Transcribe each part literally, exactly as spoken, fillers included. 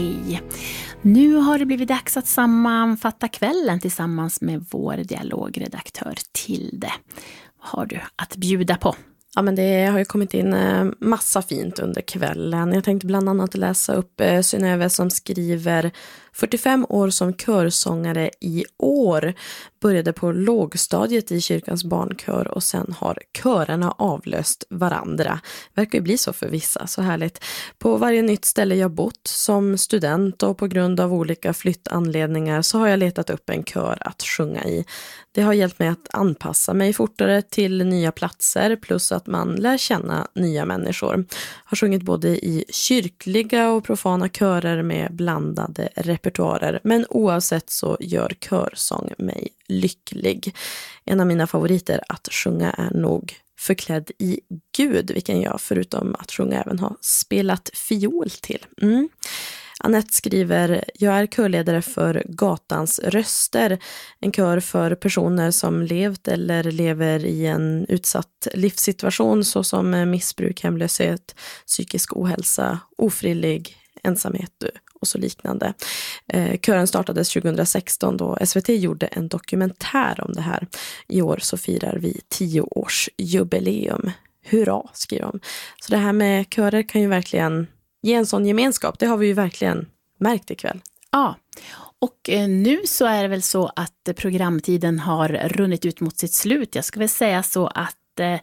Hej. Nu har det blivit dags att sammanfatta kvällen tillsammans med vår dialogredaktör Tilde. Vad har du att bjuda på? Ja, men det har ju kommit in massa fint under kvällen. Jag tänkte bland annat läsa upp Synnöve som skriver fyrtiofem år som körsångare i år. Började på lågstadiet i kyrkans barnkör och sen har körerna avlöst varandra. Verkar ju bli så för vissa, så härligt. På varje nytt ställe jag bott som student och på grund av olika flyttanledningar så har jag letat upp en kör att sjunga i. Det har hjälpt mig att anpassa mig fortare till nya platser plus att man lär känna nya människor. Har sjungit både i kyrkliga och profana körer med blandade repertoarer, men oavsett så gör körsång mig lycklig. En av mina favoriter att sjunga är nog Förklädd i Gud, vilken jag förutom att sjunga även har spelat fiol till. Mm. Annette skriver, jag är körledare för Gatans röster, en kör för personer som levt eller lever i en utsatt livssituation såsom missbruk, hemlöshet, psykisk ohälsa, ofrivillig ensamhet och så liknande. Eh, kören startades tjugohundrasexton då S V T gjorde en dokumentär om det här. I år så firar vi tio års jubileum. Hurra, skriver de. Så det här med körer kan ju verkligen ge en sån gemenskap. Det har vi ju verkligen märkt ikväll. Ja, och nu så är det väl så att programtiden har runnit ut mot sitt slut. Jag ska väl säga så att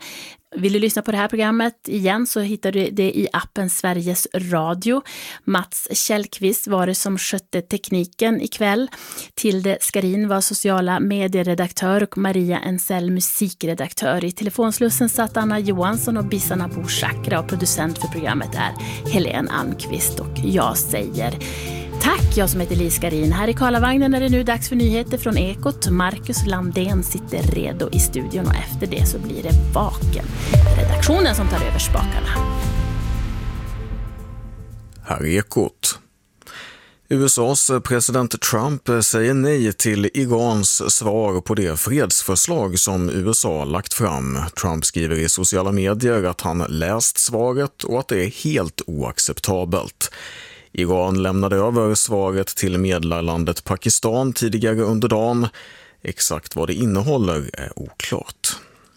vill du lyssna på det här programmet igen så hittar du det i appen Sveriges Radio. Mats Källqvist var det som skötte tekniken ikväll. Tilde Skarin var sociala medieredaktör och Maria Ensell musikredaktör. I telefonslussen satt Anna Johansson och Bissarna Bo Chakra och producent för programmet är Helene Almqvist och jag säger tack, jag som heter Li Skarin. Här i Karlavagnen är det nu dags för nyheter från Ekot. Marcus Landén sitter redo i studion och efter det så blir det Vaken. Redaktionen som tar över spakarna. Här är Ekot. U S A:s president Trump säger nej till Irans svar på det fredsförslag som U S A lagt fram. Trump skriver i sociala medier att han läst svaret och att det är helt oacceptabelt. Iran lämnade över svaret till medlarlandet Pakistan tidigare under dagen. Exakt vad det innehåller är oklart.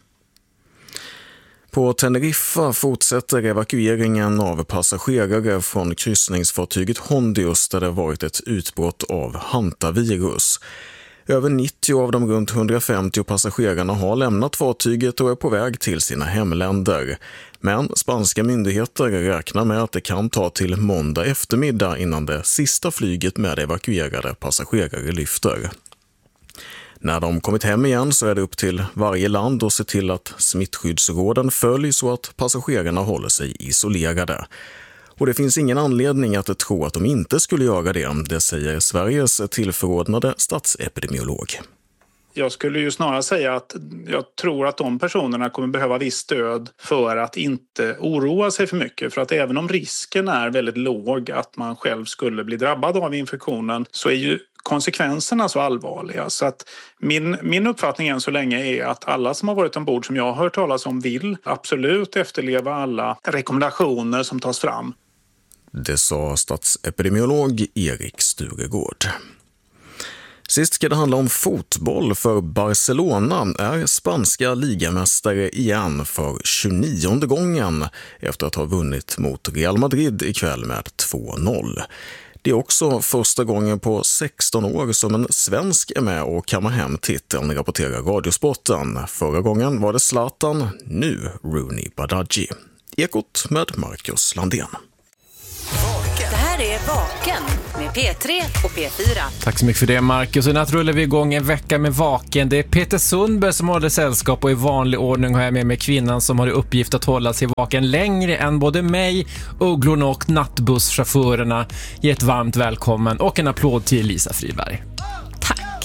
På Teneriffa fortsätter evakueringen av passagerare från kryssningsfartyget Hondius där det varit ett utbrott av hantavirus. Över nittio av de runt hundrafemtio passagerarna har lämnat fartyget och är på väg till sina hemländer. Men spanska myndigheter räknar med att det kan ta till måndag eftermiddag innan det sista flyget med evakuerade passagerare lyfter. När de kommit hem igen så är det upp till varje land att se till att smittskyddsråden följs och att passagerarna håller sig isolerade. Och det finns ingen anledning att tro att de inte skulle göra det, det säger Sveriges tillförordnade statsepidemiolog. Jag skulle ju snarare säga att jag tror att de personerna kommer behöva viss stöd för att inte oroa sig för mycket. För att även om risken är väldigt låg att man själv skulle bli drabbad av infektionen så är ju konsekvenserna så allvarliga. Så att min, min uppfattning än så länge är att alla som har varit ombord som jag har hört talas om vill absolut efterleva alla rekommendationer som tas fram. Det sa statsepidemiolog Erik Sturegård. Sist ska det handla om fotboll för Barcelona är spanska ligamästare igen för tjugonionde gången efter att ha vunnit mot Real Madrid ikväll med två noll. Det är också första gången på sexton år som en svensk är med och kammar hem titeln, rapporterar Radiosporten. Förra gången var det Zlatan, nu Rooney Badaji. Ekot med Marcus Landén. Det här är Vaken med P tre och P fyra. Tack så mycket för det, Marcus. Och nu rullar vi igång en vecka med Vaken. Det är Peter Sundberg som håller sällskap och i vanlig ordning har jag med mig kvinnan som har i uppgift att hålla sig vaken längre än både mig, ugglorna och nattbusschaufförerna. Ge ett varmt välkommen och en applåd till Lisa Friberg.